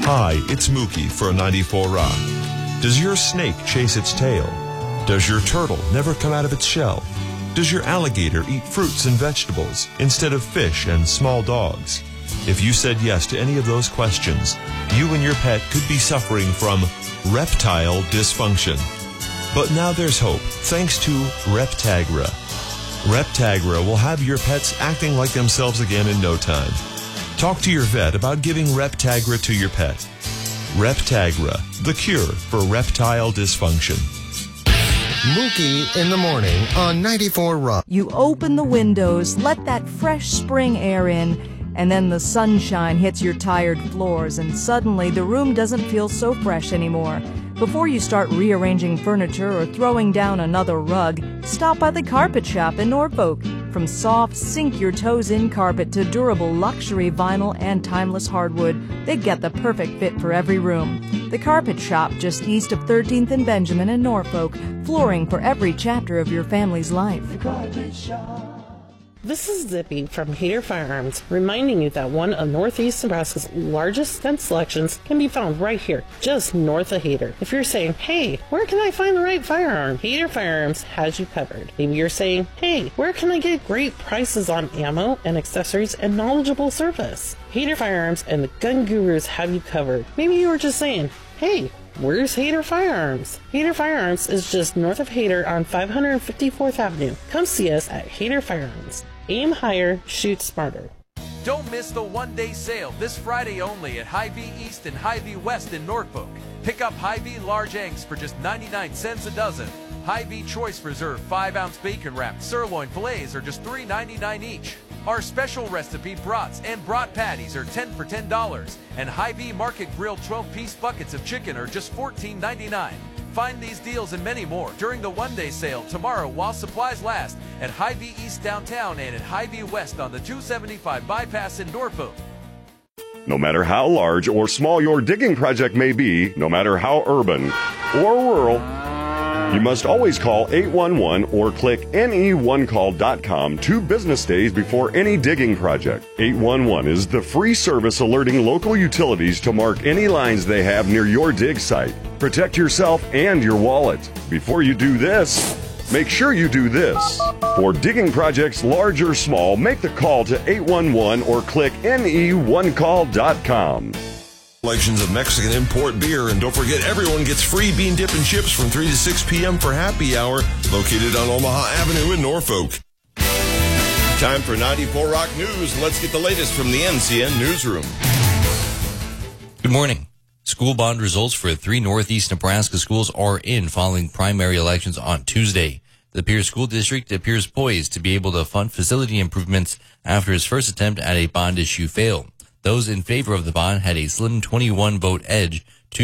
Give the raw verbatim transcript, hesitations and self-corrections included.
Hi, it's Mookie for a ninety-four Rock. Does your snake chase its tail? Does your turtle never come out of its shell? Does your alligator eat fruits and vegetables instead of fish and small dogs? If you said yes to any of those questions, you and your pet could be suffering from reptile dysfunction. But now there's hope, thanks to Reptagra. Reptagra will have your pets acting like themselves again in no time. Talk to your vet about giving Reptagra to your pet. Reptagra, the cure for reptile dysfunction. Mookie in the morning on ninety-four Rock. You open the windows, let that fresh spring air in, and then the sunshine hits your tired floors, and suddenly the room doesn't feel so fresh anymore. Before you start rearranging furniture or throwing down another rug, stop by the Carpet Shop in Norfolk. From soft, sink-your-toes-in carpet to durable luxury vinyl and timeless hardwood, they get the perfect fit for every room. The Carpet Shop, just east of thirteenth and Benjamin in Norfolk, flooring for every chapter of your family's life. The Carpet Shop. This is Zippy from Hader Firearms, reminding you that one of Northeast Nebraska's largest gun selections can be found right here, just north of Hader. If you're saying, hey, where can I find the right firearm? Hader Firearms has you covered. Maybe you're saying, hey, where can I get great prices on ammo and accessories and knowledgeable service? Hader Firearms and the Gun Gurus have you covered. Maybe you were just saying, hey, where's Hader Firearms? Hader Firearms is just north of Hader on five hundred fifty-fourth Avenue. Come see us at Hader Firearms. Aim higher, shoot smarter. Don't miss the one-day sale this Friday only at Hy-Vee East and Hy-Vee West in Norfolk. Pick up Hy-Vee large eggs for just ninety-nine cents a dozen. Hy-Vee Choice Reserve five ounce bacon wrapped sirloin fillets are just three ninety-nine each. Our special recipe brats and brat patties are ten for ten dollars, and Hy-Vee Market Grill twelve piece buckets of chicken are just fourteen ninety-nine. Find these deals and many more during the one-day sale tomorrow while supplies last at Hy-Vee East downtown and at Hy-Vee West on the two seventy-five bypass in Norfolk. No matter how large or small your digging project may be, no matter how urban or rural, you must always call eight one one or click N E one call dot com two business days before any digging project. eight one one is the free service alerting local utilities to mark any lines they have near your dig site. Protect yourself and your wallet. Before you do this, make sure you do this. For digging projects large or small, make the call to eight one one or click N E one call dot com. Selections of Mexican import beer, and don't forget everyone gets free bean dip and chips from three to six p.m. for happy hour, located on Omaha Avenue in Norfolk. Time for ninety-four Rock News. Let's get the latest from the N C N Newsroom. Good morning. School bond results for three Northeast Nebraska schools are in following primary elections on Tuesday. The Pierce School District appears poised to be able to fund facility improvements after its first attempt at a bond issue failed. Those in favor of the bond had a slim twenty-one vote edge